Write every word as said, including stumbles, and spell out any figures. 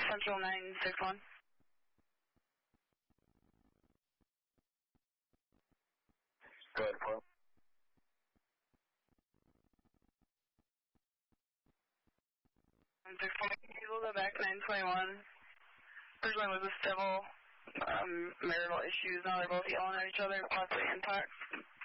Central nine six one. Go ahead, Paul. nine six one, we'll go back nine twenty-one. Originally was a civil um, marital issues, now they're both yelling at each other, possibly intact.